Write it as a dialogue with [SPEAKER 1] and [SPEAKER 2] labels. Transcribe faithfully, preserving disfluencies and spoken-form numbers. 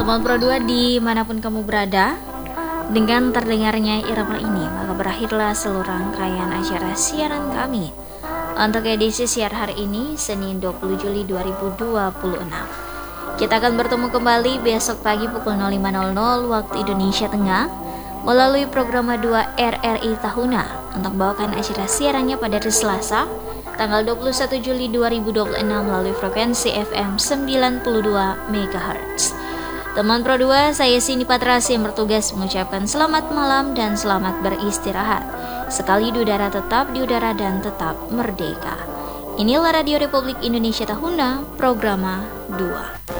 [SPEAKER 1] Teman Pro dua dimanapun kamu berada, dengan terdengarnya irama ini, maka berakhirlah seluruh rangkaian acara siaran kami untuk edisi siar hari ini, Senin dua puluh Juli dua ribu dua puluh enam. Kita akan bertemu kembali besok pagi pukul nol lima nol nol waktu Indonesia Tengah melalui program dua R R I Tahuna untuk membawakan acara siarannya pada hari Selasa tanggal dua puluh satu Juli dua ribu dua puluh enam melalui frekuensi F M sembilan puluh dua megahertz. Teman Pro dua, saya Cindy Patrasi yang bertugas mengucapkan selamat malam dan selamat beristirahat. Sekali di udara tetap di udara dan tetap merdeka. Inilah Radio Republik Indonesia Tahuna, Programa dua.